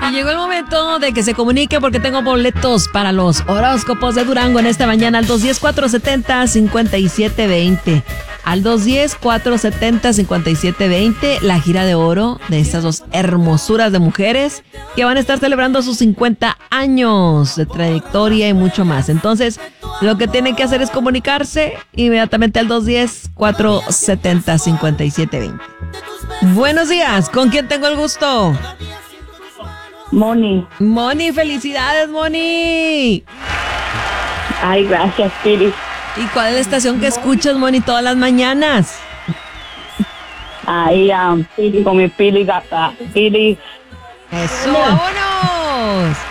Y llegó el momento de que se comunique porque tengo boletos para los horóscopos de Durango en esta mañana al 210-470-5720. Al 210-470-5720, la gira de oro de estas dos hermosuras de mujeres que van a estar celebrando sus 50 años de trayectoria y mucho más. Entonces, lo que tienen que hacer es comunicarse inmediatamente al 210-470-5720. Buenos días, ¿con quién tengo el gusto? Moni. Moni, felicidades, Moni. Ay, gracias, Pili. ¿Y cuál es la estación que escuchas, Moni, todas las mañanas? Ahí, Pili, con mi Pili gata. Pili. ¡Eso! ¡Vámonos!